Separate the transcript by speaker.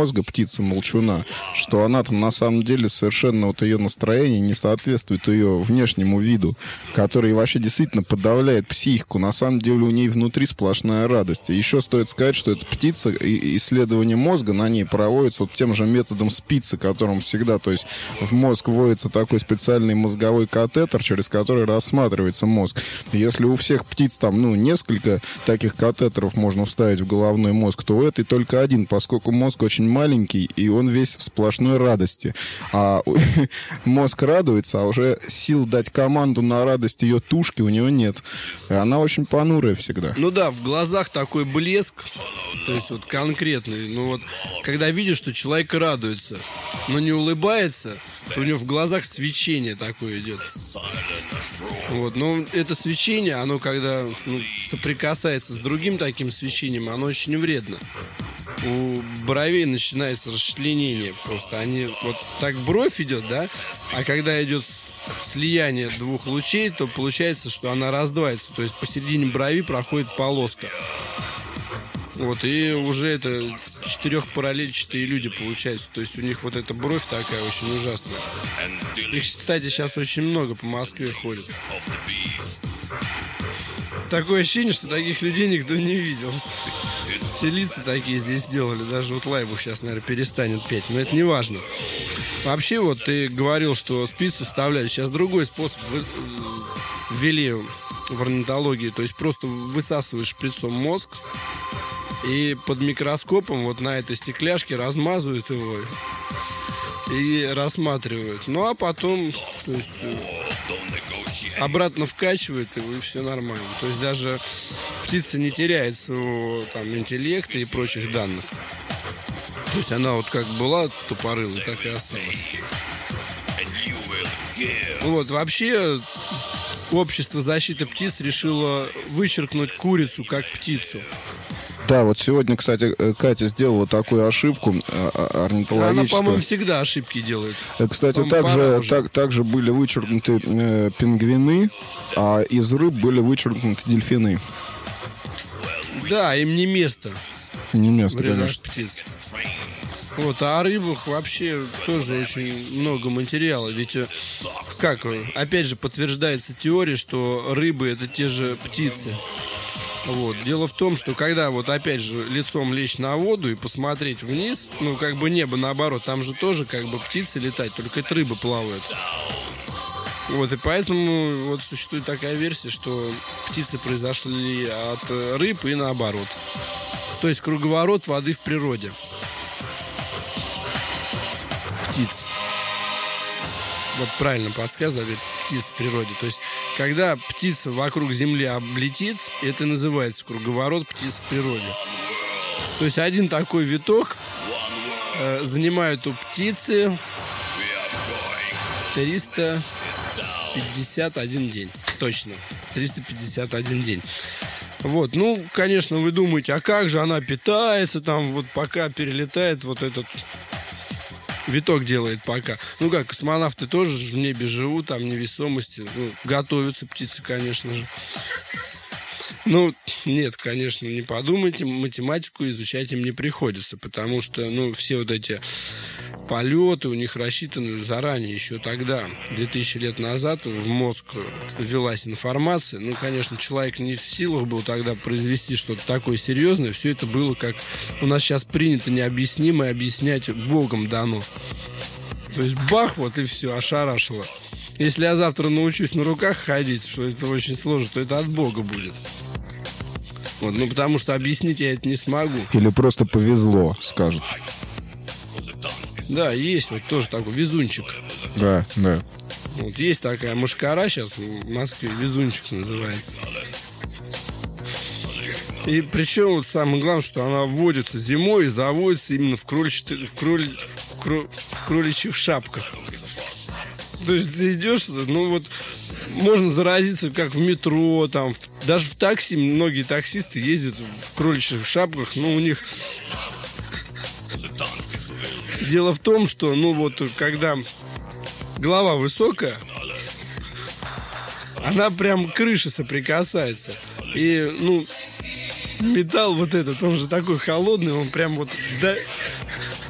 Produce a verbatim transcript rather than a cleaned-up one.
Speaker 1: мозга птицы-молчуна, что она-то на самом деле совершенно вот ее настроение не соответствует ее внешнему виду, который вообще действительно подавляет психику. На самом деле у ней внутри сплошная радость. И еще стоит сказать, что эта птица, и исследование мозга на ней проводится вот тем же методом спицы, которым всегда, то есть в мозг вводится такой специальный мозговой катетер, через который рассматривается мозг. Если у всех птиц там, ну, несколько таких катетеров можно вставить в головной мозг, то у этой только один, поскольку мозг очень маленький, и он весь в сплошной радости. А мозг радуется, а уже сил дать команду на радость ее тушки у него нет. И она очень понурая всегда.
Speaker 2: Ну да, в глазах такой блеск, то есть вот конкретный. Ну вот, когда видишь, что человек радуется, но не улыбается, то у него в глазах свечение такое идет. Вот, но это свечение, оно когда ну, соприкасается с другим таким свечением, оно очень вредно. У бровей начинается расчленение. Просто они вот так бровь идет, да, а когда идет слияние двух лучей, то получается, что она раздваивается. То есть посередине брови проходит полоска. Вот, и уже это четырехпараллельчатые люди получаются. То есть у них вот эта бровь такая очень ужасная. Их, кстати, сейчас очень много по Москве ходит. Такое ощущение, что таких людей никто не видел. Все лица такие здесь сделали. Даже вот Лайбух сейчас, наверное, перестанет петь. Но это не важно. Вообще, вот ты говорил, что спиц составляли. Сейчас другой способ ввели в орнитологии. То есть просто высасываешь шприцом мозг и под микроскопом вот на этой стекляшке размазывают его и рассматривают. Ну, а потом то есть, обратно вкачивают его, и все нормально. То есть даже птица не теряет своего там, интеллекта и прочих данных. То есть она вот как была тупорылой, так и осталась. Вот, вообще общество защиты птиц решило вычеркнуть курицу как птицу.
Speaker 1: Да, вот сегодня, кстати, Катя сделала такую ошибку орнитологическую.
Speaker 2: Она, по-моему, всегда ошибки делает.
Speaker 1: Кстати, также, так, также были вычеркнуты э, пингвины, а из рыб были вычеркнуты дельфины.
Speaker 2: Да, им не место.
Speaker 1: Не место,
Speaker 2: в рядах
Speaker 1: конечно.
Speaker 2: Птиц. Вот, а о рыбах вообще тоже очень много материала. Ведь, как, опять же, подтверждается теория, что рыбы — это те же птицы. Вот. Дело в том, что когда вот опять же лицом лечь на воду и посмотреть вниз, ну как бы небо наоборот, там же тоже как бы птицы летают, только это рыбы плавают. Вот, и поэтому вот существует такая версия, что птицы произошли от рыб и наоборот. То есть круговорот воды в природе. Птиц. Вот правильно подсказывали, птиц в природе. То есть, когда птица вокруг Земли облетит, это называется круговорот птиц в природе. То есть, один такой виток э, занимает у птицы триста пятьдесят один день. Точно, триста пятьдесят один день. Вот, ну, конечно, вы думаете, а как же она питается там, вот пока перелетает вот этот... Виток делает пока. Ну как, космонавты тоже в небе живут, там невесомости. Ну, готовятся птицы, конечно же. Ну, нет, конечно, не подумайте, математику изучать им не приходится, потому что, ну, все вот эти полеты у них рассчитаны заранее, еще тогда, две тысячи лет назад, в мозг ввелась информация. Ну, конечно, человек не в силах был тогда произвести что-то такое серьезное. Все это было, как у нас сейчас принято необъяснимое объяснять, Богом дано. То есть бах, вот и все, ошарашило. Если я завтра научусь на руках ходить, что это очень сложно, то это от Бога будет. Вот, ну, потому что объяснить я это не смогу.
Speaker 1: Или просто повезло, скажут.
Speaker 2: Да, есть вот тоже такой везунчик.
Speaker 1: Да, да.
Speaker 2: Вот есть такая мошкара сейчас в Москве, везунчик называется. И причем вот самое главное, что она вводится зимой и заводится именно в, кролич... в, кроли... в, кро... в кроличьих шапках. То есть ты идешь, ну вот можно заразиться как в метро, там, в... даже в такси многие таксисты ездят в кроличьих шапках, но у них... Дело в том, что, ну вот, когда голова высокая, она прям к крыше соприкасается. И, ну, металл вот этот, он же такой холодный, он прям вот